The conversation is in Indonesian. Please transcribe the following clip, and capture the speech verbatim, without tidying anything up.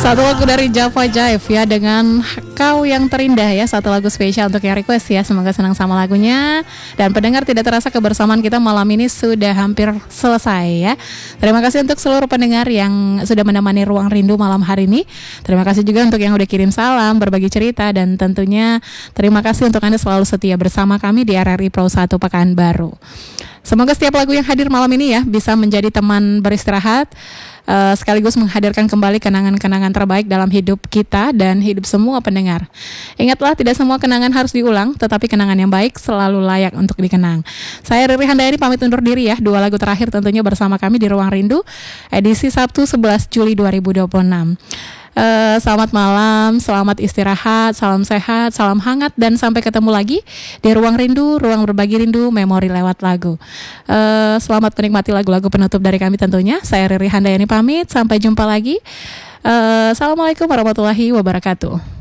Satu lagu dari Java Jive ya, dengan Kau Yang Terindah ya. Satu lagu spesial untuk yang request ya. Semoga senang sama lagunya. Dan pendengar, tidak terasa kebersamaan kita malam ini sudah hampir selesai ya. Terima kasih untuk seluruh pendengar yang sudah menemani Ruang Rindu malam hari ini. Terima kasih juga untuk yang udah kirim salam, berbagi cerita. Dan tentunya terima kasih untuk Anda selalu setia bersama kami di R R I Pro satu Pekanbaru. Semoga setiap lagu yang hadir malam ini ya bisa menjadi teman beristirahat, Uh, sekaligus menghadirkan kembali kenangan-kenangan terbaik dalam hidup kita dan hidup semua pendengar. Ingatlah, tidak semua kenangan harus diulang, tetapi kenangan yang baik selalu layak untuk dikenang. Saya Riri Handayani pamit undur diri ya. Dua lagu terakhir tentunya bersama kami di Ruang Rindu, edisi Sabtu sebelas Juli dua ribu dua puluh enam. Uh, selamat malam, selamat istirahat, salam sehat, salam hangat, dan sampai ketemu lagi di Ruang Rindu, ruang berbagi rindu, memori lewat lagu. Uh, selamat menikmati lagu-lagu penutup dari kami tentunya. Saya Riri Handayani pamit, sampai jumpa lagi. Uh, Assalamualaikum warahmatullahi wabarakatuh.